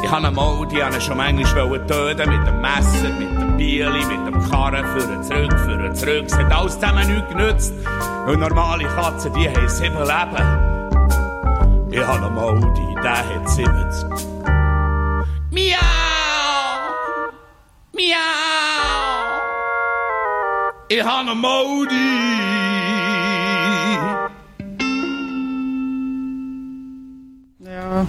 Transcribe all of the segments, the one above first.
Ich habe Modi schon manchmal töten mit dem Messer, mit dem Bieli, mit dem Karren, für und zurück. Es hat alles zusammen nichts genützt. Und normale Katzen, die haben 7 Leben. Ich habe Modi, der hat 70. Miau! Miau! Ich habe Modi! Ja.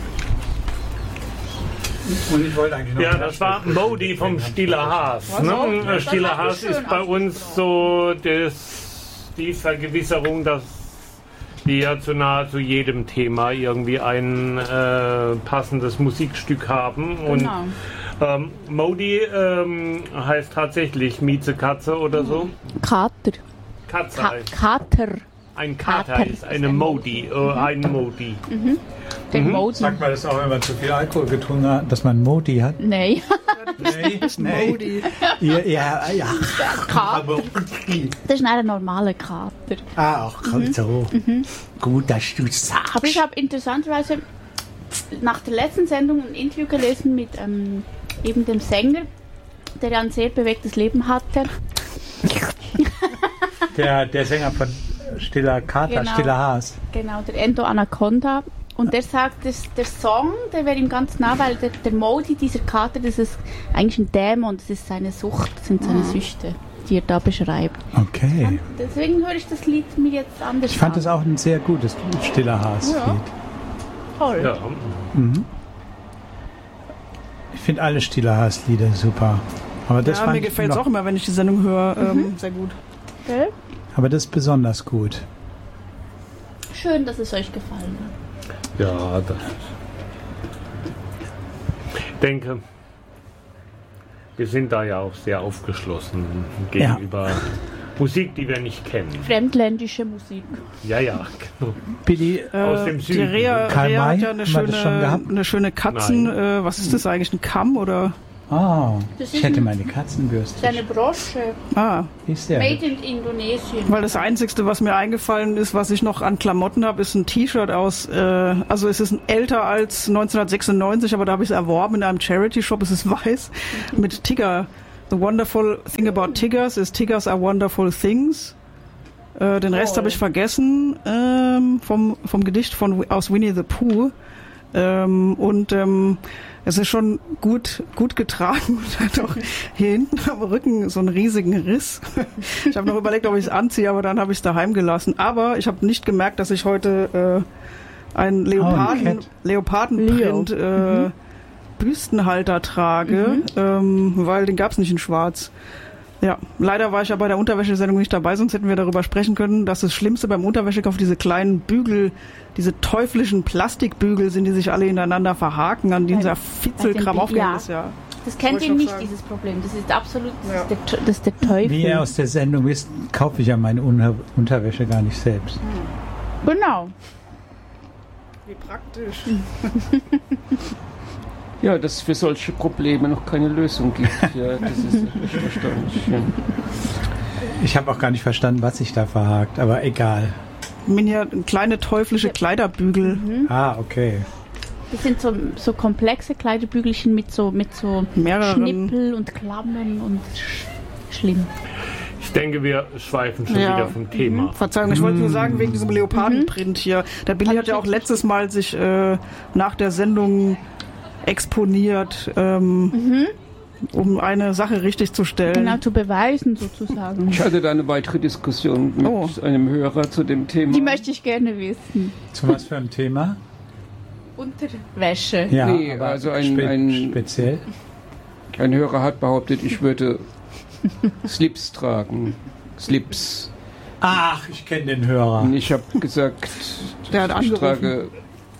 Und ich wollte eigentlich noch das war Modi vom Stiller Haas. Ne? Stiller Haas ist bei uns so die Vergewisserung, dass wir zu nahezu jedem Thema irgendwie ein passendes Musikstück haben. Und Modi heißt tatsächlich Miezekatze oder so. Kater. Katze heißt. Kater. Ein Kater ist eine Modi. Ein Modi. Den Modi. Sagt man das auch, wenn man zu viel Alkohol getrunken hat, dass man Modi hat? Nein. Nee. Modi. Ja. Kater. Das ist ein normaler Kater. Ach, so. Gut, dass du es sagst. Aber ich habe interessanterweise nach der letzten Sendung ein Interview gelesen mit eben dem Sänger, der ja ein sehr bewegtes Leben hatte. Der Sänger von Stiller Kater, Genau. Stiller Haas. Genau, der Endo Anaconda. Und der sagt, dass der Song, der wäre ihm ganz nah, weil der Modi, dieser Kater, das ist eigentlich ein Dämon, das ist seine Sucht, das sind seine Süchte, die er da beschreibt. Okay. Deswegen höre ich das Lied mir jetzt anders Ich fand an. das auch ein sehr gutes Stiller Haas-Lied. Ja. Toll. Ja. Ich finde alle Stiller Haas-Lieder super. Aber das fand Mir ich gefällt es noch- auch immer, wenn ich die Sendung höre. Sehr gut. Okay. Aber das ist besonders gut. Schön, dass es euch gefallen hat. Ja, das. Ich denke, wir sind da ja auch sehr aufgeschlossen gegenüber Musik, die wir nicht kennen. Fremdländische Musik. Ja, genau. Billy, Aus dem Die Süden. Rea Karl May, hat ja haben wir das schon gehabt? eine schöne Katzen... was ist das eigentlich? Ein Kamm oder... Das ich ist hätte ein- meine Katzenbürste. Seine Brosche. Wie ist der? Made in Indonesien. Weil das Einzige, was mir eingefallen ist, was ich noch an Klamotten habe, ist ein T-Shirt aus... also es ist älter als 1996, aber da habe ich es erworben in einem Charity-Shop. Es ist weiß mit Tigger. The wonderful thing about Tiggers is Tiggers are wonderful things. Den Rest habe ich vergessen vom Gedicht aus Winnie the Pooh. Es ist schon gut getragen und hat auch hier hinten am Rücken so einen riesigen Riss. Ich habe noch überlegt, ob ich es anziehe, aber dann habe ich es daheim gelassen. Aber ich habe nicht gemerkt, dass ich heute einen Leopardenprint Büstenhalter trage, weil den gab es nicht in schwarz. Ja, leider war ich ja bei der Unterwäschesendung nicht dabei, sonst hätten wir darüber sprechen können, dass das Schlimmste beim Unterwäschekauf diese kleinen Bügel, diese teuflischen Plastikbügel sind, die sich alle ineinander verhaken, an dieser Fitzelkram aufgehen. Ja. Das ja. Das kennt Wollte ihr ich nicht, auch sagen. dieses Problem. Das ist absolut, das ist der Teufel. Wie ihr aus der Sendung wisst, kaufe ich ja meine Unterwäsche gar nicht selbst. Genau. Wie praktisch. Ja, dass es für solche Probleme noch keine Lösung gibt. Ja, das ist echt erstaunlich. Ja. Ich habe auch gar nicht verstanden, was sich da verhakt, aber egal. Kleine teuflische Kleiderbügel. Okay. Das sind so komplexe Kleiderbügelchen mit so Mehreren. Schnippel und Klammen und schlimm. Ich denke, wir schweifen schon wieder vom Thema. Verzeihung, ich wollte nur sagen, wegen diesem Leopardenprint hier. Der Billy hat ja auch letztes Mal sich nach der Sendung exponiert, um eine Sache richtig zu stellen. Genau, zu beweisen sozusagen. Ich hatte da eine weitere Diskussion mit einem Hörer zu dem Thema. Die möchte ich gerne wissen. Zu was für einem Thema? Unterwäsche. Ja, Nee, aber also ein speziell. Ein Hörer hat behauptet, ich würde Slips tragen. Slips. Ach, ich kenne den Hörer. Und ich habe gesagt, Der hat ich angerufen. trage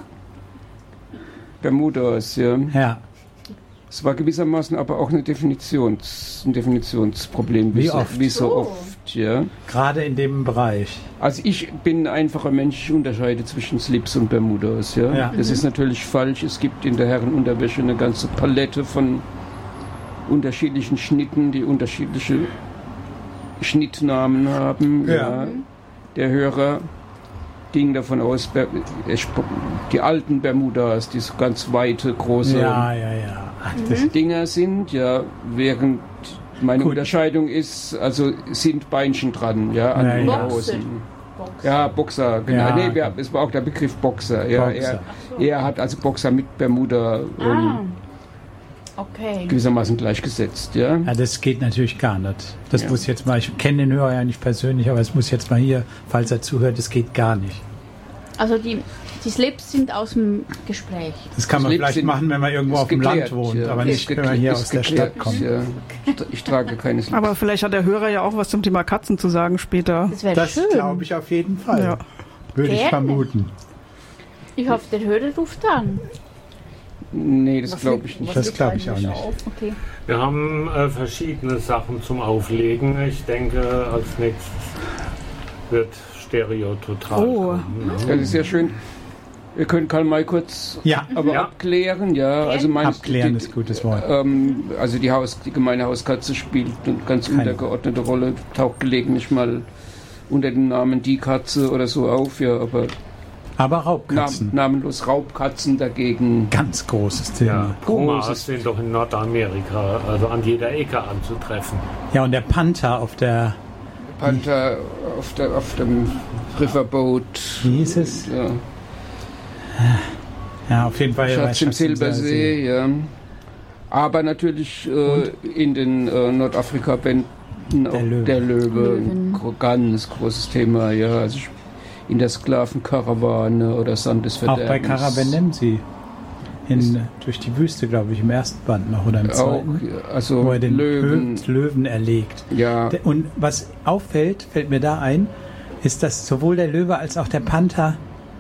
Bermudas, ja. Ja. Es war gewissermaßen aber auch ein Definitionsproblem. Wie oft? Wie so oft, ja. Gerade in dem Bereich. Also ich bin ein einfacher Mensch, ich unterscheide zwischen Slips und Bermudas, ja. Ja. Das ist natürlich falsch. Es gibt in der Herrenunterwäsche eine ganze Palette von unterschiedlichen Schnitten, die unterschiedliche Schnittnamen haben. Ja. Der Hörer ging davon aus, die alten Bermudas, die so ganz weite, große Dinger sind, ja, während meine Unterscheidung ist, also sind Beinchen dran, ja, an den Hosen. Ja, Boxer, genau. Ja, Nee, es war auch der Begriff Boxer. Ja, Boxer. Er hat also Boxer mit Bermuda gewissermaßen gleichgesetzt. Ja. Ja, das geht natürlich gar nicht. Das muss jetzt mal, ich kenne den Hörer ja nicht persönlich, aber es muss jetzt mal hier, falls er zuhört, das geht gar nicht. Also die Slips sind aus dem Gespräch. Das kann man vielleicht machen, wenn man irgendwo auf dem Land wohnt, aber nicht, wenn man hier aus der Stadt kommt. Ja. Ich trage keine Slips. Aber vielleicht hat der Hörer ja auch was zum Thema Katzen zu sagen später. Das wäre Das schön. glaube ich auf jeden Fall. Ja. Würde ich Gerne. vermuten. Ich hoffe, der Hörer ruft an. Nee, das glaube ich nicht. Das glaube ich auch nicht. Okay. Wir haben verschiedene Sachen zum Auflegen. Ich denke, als nächstes wird Stereo total kommen, ne? Das ist sehr schön. Wir können Karl May kurz abklären. Ja, also Abklären ist ein gutes Wort. Also die gemeine Hauskatze spielt eine ganz untergeordnete Rolle, taucht gelegentlich mal unter dem Namen die Katze oder so auf, ja, aber Raubkatzen. Namenlos Raubkatzen dagegen. Ganz großes Thema. Ja, Pumas sind doch in Nordamerika, also an jeder Ecke anzutreffen. Ja, und der Panther auf der... Panther auf dem Riverboat. Wie hieß es? Ja. Ja, auf jeden Fall. Schatz im Silbersee, ja. Aber natürlich in den Nordafrika-Bänden auch der Löwe. Ein ganz großes Thema, ja. Also in der Sklavenkarawane oder Sand des Verderbens. Auch bei Caravansemzi. Durch die Wüste, glaube ich, im ersten Band noch oder im zweiten. Auch, also wo er den Löwen erlegt. Ja. Und was auffällt, fällt mir da ein, ist, dass sowohl der Löwe als auch der Panther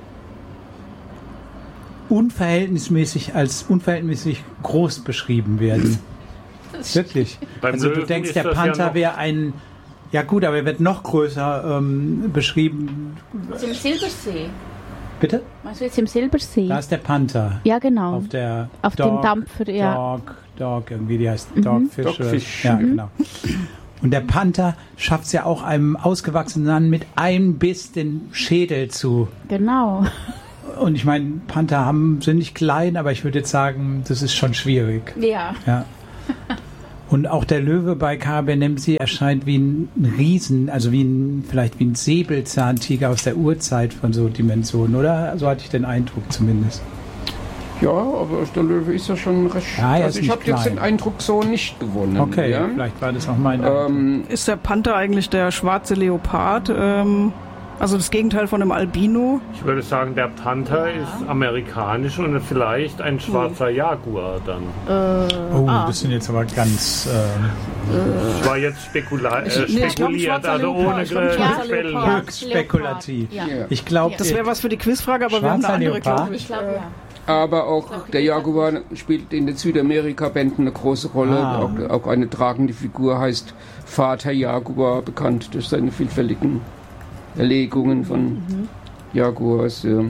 unverhältnismäßig groß beschrieben werden. Wirklich. Also du denkst, der Panther wäre ein... Ja gut, aber er wird noch größer beschrieben. Also im Silbersee. Bitte? Meinst du jetzt im Silbersee? Da ist der Panther. Ja, genau. Auf dem Dampfer, ja. Dog, irgendwie, die heißt Dogfish. Dogfish. Ja, genau. Und der Panther schafft es ja auch, einem ausgewachsenen Mann mit einem Biss den Schädel zu... Genau. Und ich meine, Panther sind nicht klein, aber ich würde jetzt sagen, das ist schon schwierig. Ja. Und auch der Löwe bei Caravansemzi erscheint wie ein Riesen, also vielleicht wie ein Säbelzahntiger aus der Urzeit von so Dimensionen, oder? So hatte ich den Eindruck zumindest. Ja, aber der Löwe ist ja schon recht... Ja, also ich habe jetzt den Eindruck so nicht gewonnen. Okay, ja? vielleicht war das auch mein Eindruck. Ist der Panther eigentlich der schwarze Leopard? Also das Gegenteil von einem Albino? Ich würde sagen, der Panther ist amerikanisch und vielleicht ein schwarzer Jaguar dann. Das sind jetzt aber ganz... Das war jetzt spekuliert, also ohne Quellen. Höchst spekulativ. Ja. Ich glaube, Das wäre was für die Quizfrage, aber wir haben eine andere, glaube ich. Ich glaube, ja. Aber auch der Jaguar spielt in den Südamerika-Bänden eine große Rolle. Auch eine tragende Figur heißt Vater Jaguar, bekannt durch seine vielfältigen Erlegungen von Jaguars. Ja.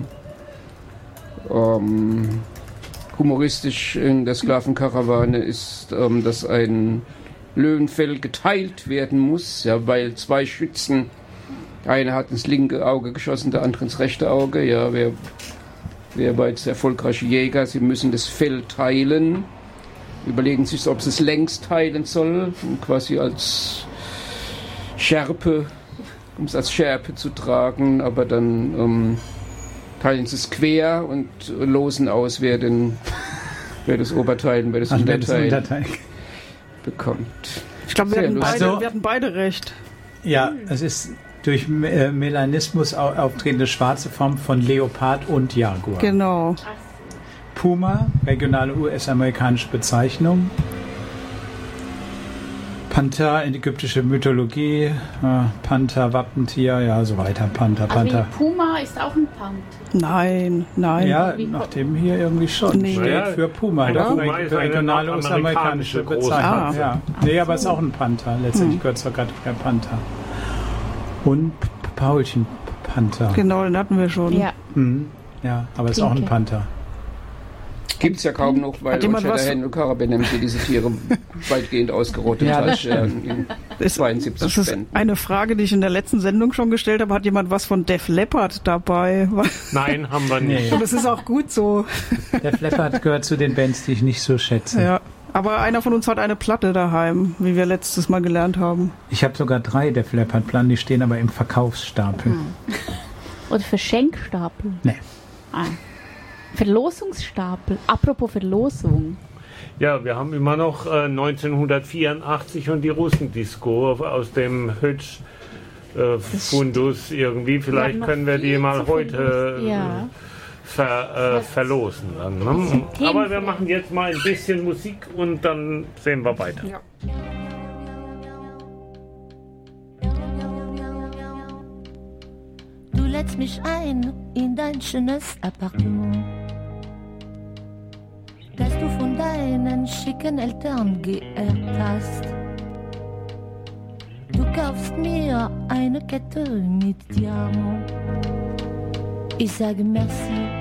Humoristisch in der Sklavenkarawane ist, dass ein Löwenfell geteilt werden muss, ja, weil zwei Schützen, der eine hat ins linke Auge geschossen, der andere ins rechte Auge. Ja, wer war jetzt der erfolgreiche Jäger? Sie müssen das Fell teilen, überlegen sich, ob sie es längs teilen soll, quasi als Schärpe, um es als Schärpe zu tragen, aber dann teilen sie es quer und losen aus, wer das Oberteil und wer das Unterteil bekommt. Ich glaube, wir hatten beide recht. Ja, es ist durch Melanismus auftretende schwarze Form von Leopard und Jaguar. Genau. Puma, regionale US-amerikanische Bezeichnung. Panther in ägyptische Mythologie, Panther, Wappentier, ja, so weiter. Panther. Also Puma ist auch ein Panther. Nein. Ja, nach dem hier irgendwie schon. Nee. Steht für Puma. Oder? Doch, Puma ist eine regionale US-amerikanische Bezeichnung. Ja. Nee, aber es ist auch ein Panther. Letztendlich gehört es sogar der Panther. Und Paulchen Panther. Genau, den hatten wir schon. Ja. Ja, aber es ist auch ein Panther. Gibt es ja kaum noch, weil Shatterhand und Karabenemke diese Tiere weitgehend ausgerottet hat in 72 Das ist eine Frage, die ich in der letzten Sendung schon gestellt habe. Hat jemand was von Def Leppard dabei? Nein, haben wir nicht. Und es ist auch gut so. Def Leppard gehört zu den Bands, die ich nicht so schätze. Ja. Aber einer von uns hat eine Platte daheim, wie wir letztes Mal gelernt haben. Ich habe sogar 3 Def Leppard-Platten, die stehen aber im Verkaufsstapel. Oder Verschenkstapel? Nee. Verlosungsstapel. Apropos Verlosung. Ja, wir haben immer noch 1984 und die Russendisco aus dem Fundus irgendwie. Vielleicht können wir die mal heute verlosen. Dann, ne? Aber wir machen jetzt mal ein bisschen Musik und dann sehen wir weiter. Ja. Du lädst mich ein in dein schönes Appartement, das du von deinen schicken Eltern geerbt hast. Du kaufst mir eine Kette mit Diamant. Ich sage merci.